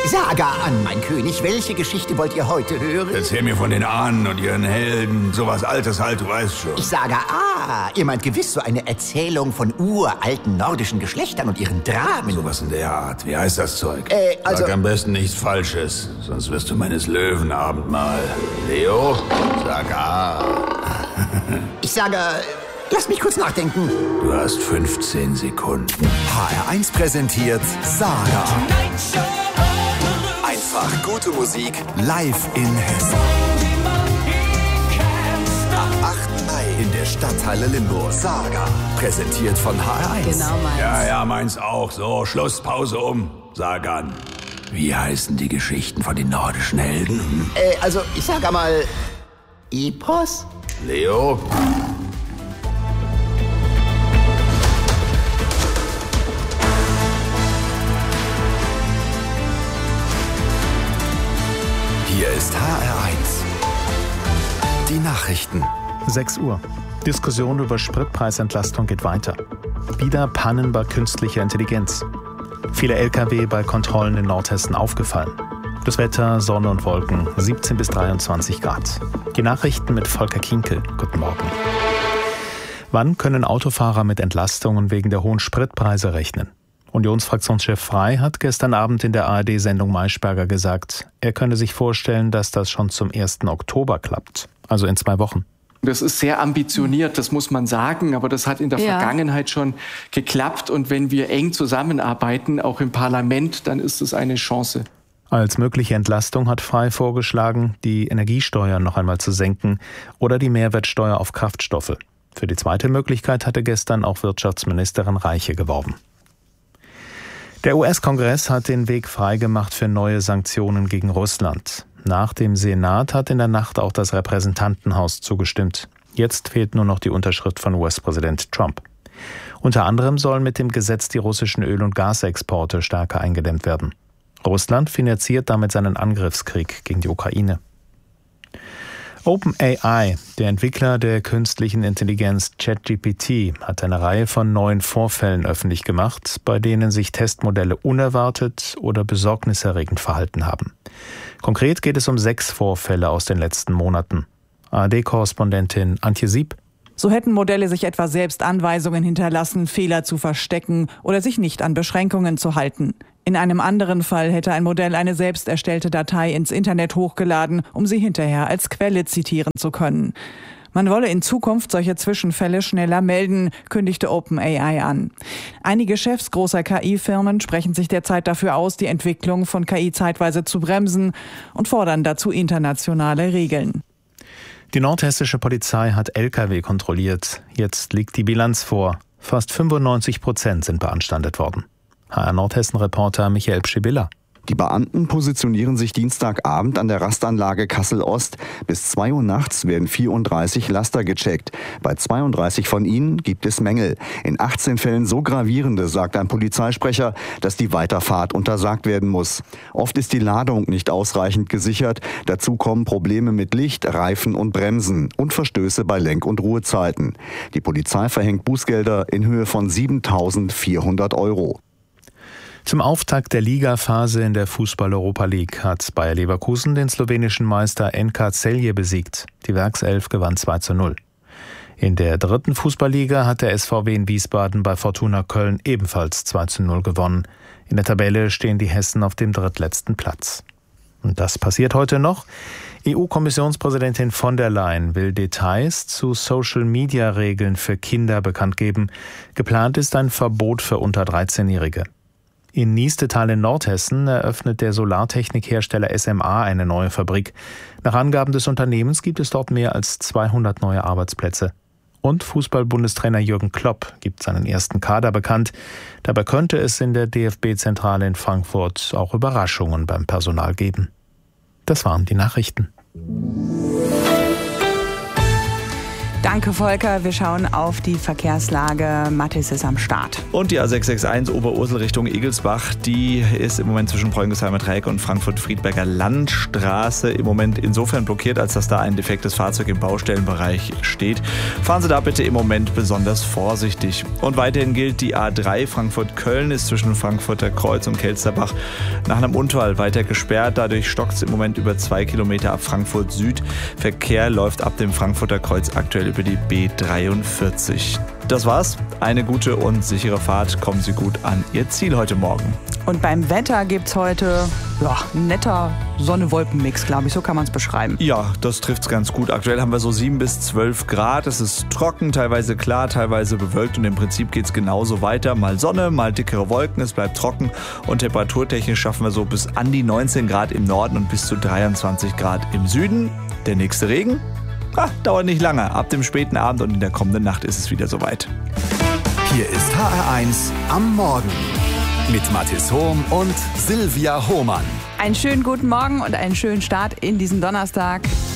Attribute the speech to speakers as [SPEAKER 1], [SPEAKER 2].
[SPEAKER 1] Saga an, mein König. Welche Geschichte wollt ihr heute hören?
[SPEAKER 2] Erzähl mir von den Ahnen und ihren Helden. Sowas Altes halt, du weißt schon.
[SPEAKER 1] Ich sage, ihr meint gewiss so eine Erzählung von uralten nordischen Geschlechtern und ihren Dramen.
[SPEAKER 2] Sowas in der Art. Wie heißt das Zeug?
[SPEAKER 1] Also...
[SPEAKER 2] Sag am besten nichts Falsches, sonst wirst du meines Löwen Abendmahl. Leo, sag
[SPEAKER 1] Ich sage... Lass mich kurz nachdenken.
[SPEAKER 2] Du hast 15 Sekunden.
[SPEAKER 3] HR1 präsentiert Saga. Einfach gute Musik live in Hessen. Am 8. Mai in der Stadthalle Limburg. Saga, präsentiert von HR1.
[SPEAKER 4] Genau meins.
[SPEAKER 2] Ja, meins auch. So, Schluss, Pause um. Sag an. Wie heißen die Geschichten von den nordischen Helden?
[SPEAKER 1] Also, ich sage mal... Epos?
[SPEAKER 2] Leo?
[SPEAKER 3] Hier ist HR1. Die Nachrichten.
[SPEAKER 5] 6 Uhr. Diskussion über Spritpreisentlastung geht weiter. Wieder Pannen bei künstlicher Intelligenz. Viele Lkw bei Kontrollen in Nordhessen aufgefallen. Das Wetter, Sonne und Wolken, 17 bis 23 Grad. Die Nachrichten mit Volker Kinkel. Guten Morgen. Wann können Autofahrer mit Entlastungen wegen der hohen Spritpreise rechnen? Unionsfraktionschef Frey hat gestern Abend in der ARD-Sendung Maischberger gesagt, er könne sich vorstellen, dass das schon zum 1. Oktober klappt, also in 2 Wochen.
[SPEAKER 6] Das ist sehr ambitioniert, das muss man sagen, aber das hat in der Vergangenheit schon geklappt. Und wenn wir eng zusammenarbeiten, auch im Parlament, dann ist es eine Chance.
[SPEAKER 5] Als mögliche Entlastung hat Frey vorgeschlagen, die Energiesteuer noch einmal zu senken oder die Mehrwertsteuer auf Kraftstoffe. Für die zweite Möglichkeit hatte gestern auch Wirtschaftsministerin Reiche geworben. Der US-Kongress hat den Weg freigemacht für neue Sanktionen gegen Russland. Nach dem Senat hat in der Nacht auch das Repräsentantenhaus zugestimmt. Jetzt fehlt nur noch die Unterschrift von US-Präsident Trump. Unter anderem sollen mit dem Gesetz die russischen Öl- und Gasexporte stärker eingedämmt werden. Russland finanziert damit seinen Angriffskrieg gegen die Ukraine. OpenAI, der Entwickler der künstlichen Intelligenz ChatGPT, hat eine Reihe von neuen Vorfällen öffentlich gemacht, bei denen sich Testmodelle unerwartet oder besorgniserregend verhalten haben. Konkret geht es um 6 Vorfälle aus den letzten Monaten. ARD-Korrespondentin Antje Sieb.
[SPEAKER 7] So hätten Modelle sich etwa selbst Anweisungen hinterlassen, Fehler zu verstecken oder sich nicht an Beschränkungen zu halten. In einem anderen Fall hätte ein Modell eine selbst erstellte Datei ins Internet hochgeladen, um sie hinterher als Quelle zitieren zu können. Man wolle in Zukunft solche Zwischenfälle schneller melden, kündigte OpenAI an. Einige Chefs großer KI-Firmen sprechen sich derzeit dafür aus, die Entwicklung von KI zeitweise zu bremsen und fordern dazu internationale Regeln.
[SPEAKER 5] Die nordhessische Polizei hat Lkw kontrolliert. Jetzt liegt die Bilanz vor. Fast 95% sind beanstandet worden. HR Nordhessen-Reporter Michael Pschibilla.
[SPEAKER 8] Die Beamten positionieren sich Dienstagabend an der Rastanlage Kassel-Ost. Bis 2 Uhr nachts werden 34 Laster gecheckt. Bei 32 von ihnen gibt es Mängel. In 18 Fällen so gravierende, sagt ein Polizeisprecher, dass die Weiterfahrt untersagt werden muss. Oft ist die Ladung nicht ausreichend gesichert. Dazu kommen Probleme mit Licht, Reifen und Bremsen und Verstöße bei Lenk- und Ruhezeiten. Die Polizei verhängt Bußgelder in Höhe von 7.400 €.
[SPEAKER 5] Zum Auftakt der Ligaphase in der Fußball-Europa League hat Bayer Leverkusen den slowenischen Meister NK Celje besiegt. Die Werkself gewann 2:0. In der 3. Fußballliga hat der SVW in Wiesbaden bei Fortuna Köln ebenfalls 2:0 gewonnen. In der Tabelle stehen die Hessen auf dem drittletzten Platz. Und das passiert heute noch. EU-Kommissionspräsidentin von der Leyen will Details zu Social-Media-Regeln für Kinder bekannt geben. Geplant ist ein Verbot für unter 13-Jährige. In Niestetal in Nordhessen eröffnet der Solartechnikhersteller SMA eine neue Fabrik. Nach Angaben des Unternehmens gibt es dort mehr als 200 neue Arbeitsplätze. Und Fußball-Bundestrainer Jürgen Klopp gibt seinen ersten Kader bekannt. Dabei könnte es in der DFB-Zentrale in Frankfurt auch Überraschungen beim Personal geben. Das waren die Nachrichten.
[SPEAKER 7] Danke.
[SPEAKER 4] Danke, Volker. Wir schauen auf die Verkehrslage. Mattis ist am Start.
[SPEAKER 9] Und die A661 Oberursel Richtung Egelsbach, die ist im Moment zwischen Preunghesheimer Dreieck und Frankfurt-Friedberger Landstraße im Moment insofern blockiert, als dass da ein defektes Fahrzeug im Baustellenbereich steht. Fahren Sie da bitte im Moment besonders vorsichtig. Und weiterhin gilt die A3 Frankfurt-Köln ist zwischen Frankfurter Kreuz und Kelsterbach nach einem Unfall weiter gesperrt. Dadurch stockt es im Moment über 2 Kilometer ab Frankfurt Süd. Verkehr läuft ab dem Frankfurter Kreuz aktuell über die B43. Das war's. Eine gute und sichere Fahrt. Kommen Sie gut an Ihr Ziel heute Morgen.
[SPEAKER 4] Und beim Wetter gibt's heute ein netter Sonne-Wolken-Mix, glaube ich. So kann man es beschreiben.
[SPEAKER 9] Ja, das trifft's ganz gut. Aktuell haben wir so 7 bis 12 Grad. Es ist trocken, teilweise klar, teilweise bewölkt. Und im Prinzip geht's genauso weiter. Mal Sonne, mal dickere Wolken. Es bleibt trocken. Und temperaturtechnisch schaffen wir so bis an die 19 Grad im Norden und bis zu 23 Grad im Süden. Der nächste Regen? Dauert nicht lange. Ab dem späten Abend und in der kommenden Nacht ist es wieder soweit.
[SPEAKER 3] Hier ist HR1 am Morgen mit Mattis Hohm und Silvia Hohmann.
[SPEAKER 4] Einen schönen guten Morgen und einen schönen Start in diesen Donnerstag.